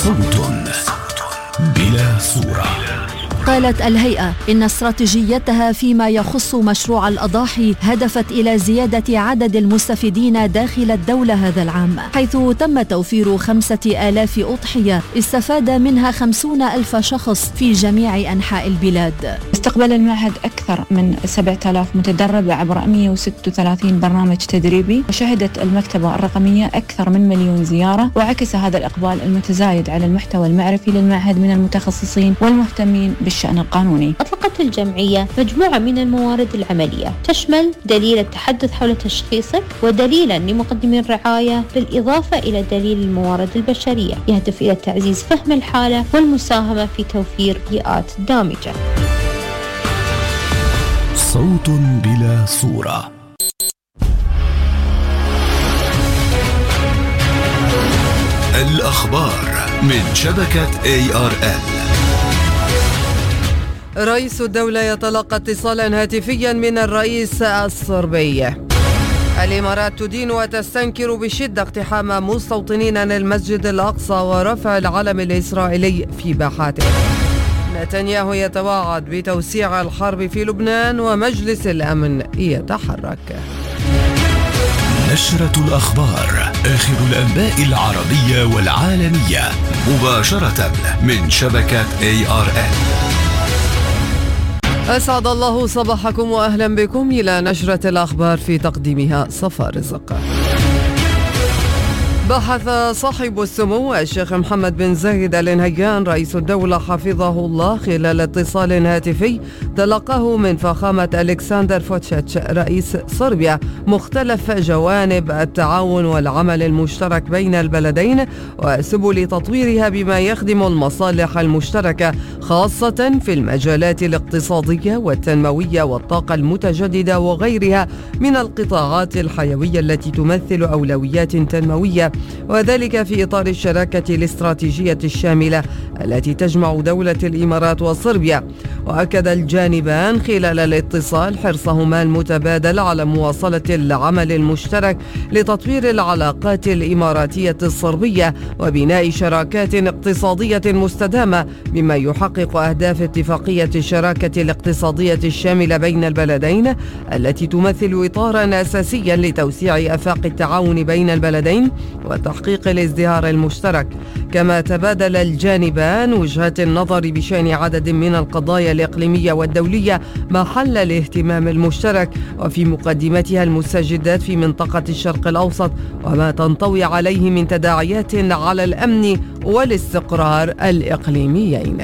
صوت بلا صورة. قالت الهيئة إن استراتيجيتها فيما يخص مشروع الأضاحي هدفت إلى زيادة عدد المستفيدين داخل الدولة هذا العام، حيث تم توفير 5000 أضحية استفاد منها 50,000 شخص في جميع أنحاء البلاد. استقبل المعهد أكثر من 7000 متدرب عبر 136 برنامج تدريبي، وشهدت المكتبة الرقمية أكثر من 1,000,000 زيارة، وعكس هذا الإقبال المتزايد على المحتوى المعرفي للمعهد من المتخصصين والمهتمين بالشأن القانوني. أطلقت الجمعية مجموعة من الموارد العملية تشمل دليل التحدث حول تشخيصك ودليلا لمقدمي الرعاية، بالإضافة إلى دليل الموارد البشرية، يهدف إلى تعزيز فهم الحالة والمساهمة في توفير بيئات دامجة. صوت بلا صورة. الأخبار من شبكة ARN. رئيس الدولة يتلقى اتصالا هاتفيا من الرئيس الصربي. الإمارات تدين وتستنكر بشدة اقتحام مستوطنين المسجد الأقصى ورفع العلم الإسرائيلي في باحاته. نتنياهو يتوعد بتوسيع الحرب في لبنان ومجلس الأمن يتحرك. نشرة الأخبار، آخر الأنباء العربية والعالمية، مباشرة من شبكة ARN. أسعد الله صباحكم وأهلا بكم إلى نشرة الأخبار، في تقديمها صفا رزق. بحث صاحب السمو الشيخ محمد بن زايد آل نهيان رئيس الدولة حفظه الله خلال اتصال هاتفي تلقاه من فخامة ألكسندر فوتشيتش رئيس صربيا مختلف جوانب التعاون والعمل المشترك بين البلدين وسبل تطويرها بما يخدم المصالح المشتركة، خاصة في المجالات الاقتصادية والتنموية والطاقة المتجددة وغيرها من القطاعات الحيوية التي تمثل أولويات تنموية، وذلك في إطار الشراكة الاستراتيجية الشاملة التي تجمع دولة الإمارات وصربيا. وأكد الجانبان خلال الاتصال حرصهما المتبادل على مواصلة العمل المشترك لتطوير العلاقات الإماراتية الصربية وبناء شراكات اقتصادية مستدامة بما يحقق أهداف اتفاقية الشراكة الاقتصادية الشاملة بين البلدين التي تمثل إطارا أساسيا لتوسيع آفاق التعاون بين البلدين وتحقيق الازدهار المشترك. كما تبادل الجانبان وجهات النظر بشأن عدد من القضايا الإقليمية والدولية محل الاهتمام المشترك، وفي مقدمتها المستجدات في منطقة الشرق الأوسط وما تنطوي عليه من تداعيات على الأمن والاستقرار الإقليميين.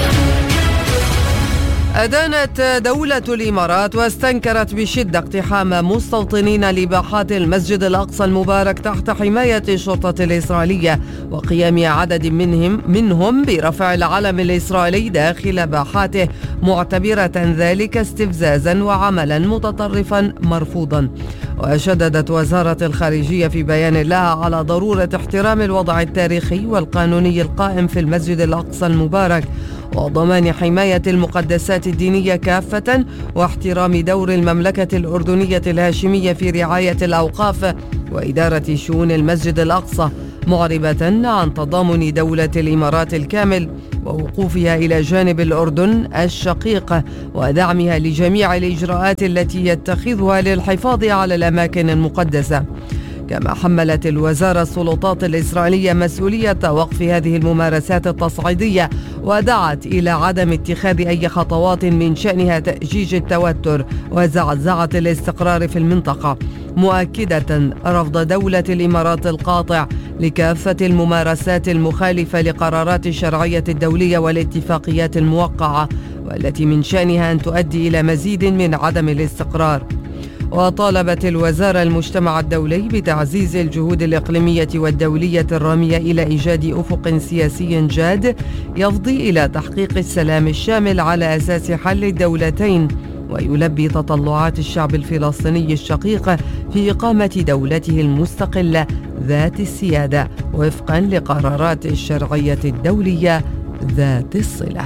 أدانت دولة الإمارات واستنكرت بشدة اقتحام مستوطنين لباحات المسجد الأقصى المبارك تحت حماية الشرطة الإسرائيلية وقيام عدد منهم برفع العلم الإسرائيلي داخل باحاته، معتبرة ذلك استفزازا وعملا متطرفا مرفوضا. وشددت وزارة الخارجية في بيان لها على ضرورة احترام الوضع التاريخي والقانوني القائم في المسجد الأقصى المبارك وضمان حماية المقدسات الدينية كافة واحترام دور المملكة الأردنية الهاشمية في رعاية الأوقاف وإدارة شؤون المسجد الأقصى، معربة عن تضامن دولة الإمارات الكامل ووقوفها إلى جانب الأردن الشقيق ودعمها لجميع الإجراءات التي يتخذها للحفاظ على الأماكن المقدسة. كما حملت الوزارة السلطات الإسرائيلية مسؤولية وقف هذه الممارسات التصعيدية ودعت إلى عدم اتخاذ أي خطوات من شأنها تأجيج التوتر وزعزعة الاستقرار في المنطقة، مؤكدة رفض دولة الإمارات القاطع لكافة الممارسات المخالفة لقرارات الشرعية الدولية والاتفاقيات الموقعة والتي من شأنها أن تؤدي إلى مزيد من عدم الاستقرار. وطالبت الوزارة المجتمع الدولي بتعزيز الجهود الإقليمية والدولية الرامية إلى إيجاد أفق سياسي جاد يفضي إلى تحقيق السلام الشامل على أساس حل الدولتين ويلبي تطلعات الشعب الفلسطيني الشقيق في إقامة دولته المستقلة ذات السيادة وفقا لقرارات الشرعية الدولية ذات الصلة.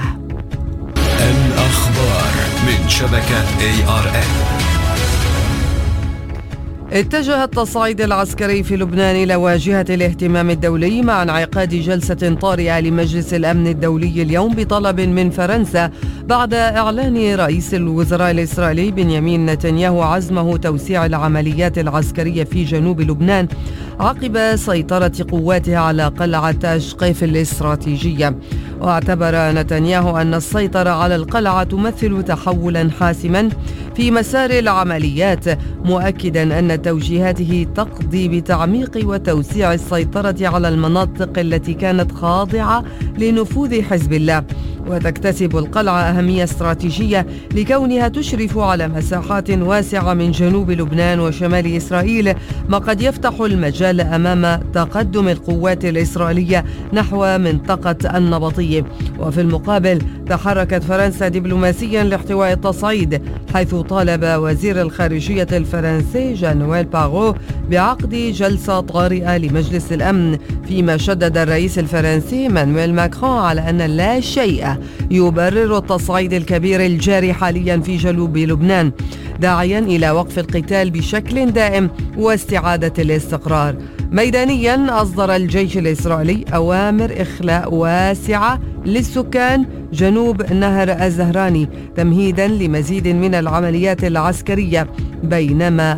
الأخبار من شبكة ARN. اتجه التصعيد العسكري في لبنان إلى واجهة الاهتمام الدولي مع انعقاد جلسة طارئة لمجلس الأمن الدولي اليوم بطلب من فرنسا بعد إعلان رئيس الوزراء الإسرائيلي بنيامين نتنياهو عزمه توسيع العمليات العسكرية في جنوب لبنان عقب سيطرة قواته على قلعة أشقيف الاستراتيجية. واعتبر نتنياهو أن السيطرة على القلعة تمثل تحولا حاسما في مسار العمليات، مؤكدا أن توجيهاته تقضي بتعميق وتوسيع السيطرة على المناطق التي كانت خاضعة لنفوذ حزب الله. وتكتسب القلعة أهمية استراتيجية لكونها تشرف على مساحات واسعة من جنوب لبنان وشمال إسرائيل، ما قد يفتح المجال أمام تقدم القوات الإسرائيلية نحو منطقة النبطية. وفي المقابل تحركت فرنسا دبلوماسيا لاحتواء التصعيد، حيث طالب وزير الخارجية الفرنسي جان-نويل باغو بعقد جلسة طارئة لمجلس الأمن، فيما شدد الرئيس الفرنسي مانويل ماكرون على أن لا شيء يبرر التصعيد الكبير الجاري حاليا في جنوب لبنان، داعيا إلى وقف القتال بشكل دائم واستعادة الاستقرار. ميدانيا أصدر الجيش الإسرائيلي أوامر إخلاء واسعة للسكان جنوب نهر الزهراني تمهيدا لمزيد من العمليات العسكرية، بينما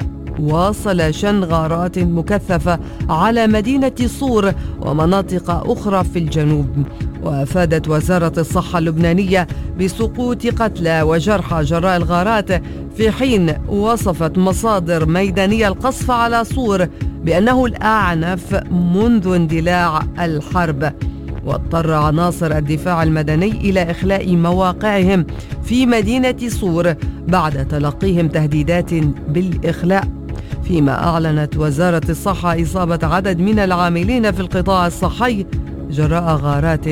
واصل شن غارات مكثفة على مدينة صور ومناطق أخرى في الجنوب. وأفادت وزارة الصحة اللبنانية بسقوط قتلى وجرحى جراء الغارات، في حين وصفت مصادر ميدانية القصف على صور بأنه الأعنف منذ اندلاع الحرب. واضطر عناصر الدفاع المدني إلى إخلاء مواقعهم في مدينة صور بعد تلقيهم تهديدات بالإخلاء، فيما أعلنت وزارة الصحة إصابة عدد من العاملين في القطاع الصحي جراء غارات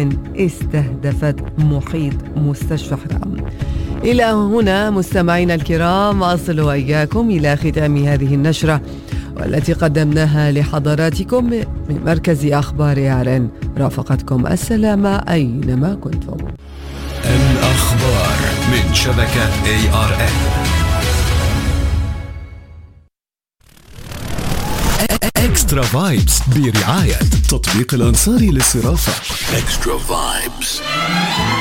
استهدفت محيط مستشفى حرام. إلى هنا مستمعينا الكرام أصل وإياكم إلى ختام هذه النشرة والتي قدمناها لحضراتكم من مركز أخبار عرن. رافقتكم السلامة أينما كنتم. الأخبار من شبكة ARN. اكسترا فايبس برعاية تطبيق الأنصاري للصرافة. اكسترا فايبس.